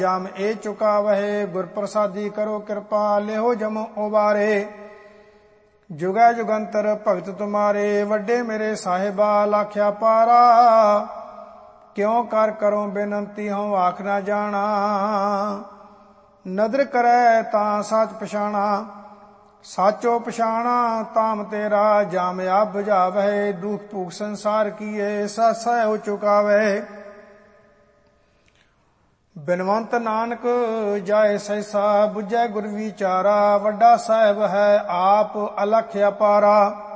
ਜਾਮ ਇਹ ਚੁਕਾਵਹਿ। ਗੁਰ ਪ੍ਰਸਾਦੀ ਕਰੋ ਕਿਰਪਾ, ਲਿਹੋ ਜਮ ਉਬਾਰੇ। ਜੁਗੈ ਜੁਗੰਤਰ ਭਗਤ ਤੁਮਾਰੇ, ਵੱਡੇ ਮੇਰੇ ਸਾਹਿਬਾ ਲਾਖਿਆ ਪਾਰਾ। ਕਿਉ ਕਰ ਕਰੋ ਬੇਨੰਤੀ, ਹਉ ਆਖ ਨਾ ਜਾਣਾ। ਨਦਰ ਕਰੈ ਤਾਂ ਸਚ ਪਛਾਣਾ, ਸਾਚੋ ਪਛਾਣਾ ਤਾਮ ਤੇਰਾ। ਜਾਮ ਆਪ ਬੁਝਾਵਹਿ, ਦੁਖ ਭੂਖ ਸੰਸਾਰ ਕੀਏ। ਸਚ ਸਹਿ ਚੁਕਾਵਹਿ। ਬਿਨਵੰਤ ਨਾਨਕ ਜਾਏ ਸਹਿਸਾ, ਬੁਝੈ ਗੁਰ ਵਿਚਾਰਾ। ਵੱਡਾ ਸਾਹਿਬ ਹੈ ਆਪ ਅਲਖ ਅਪਾਰਾ।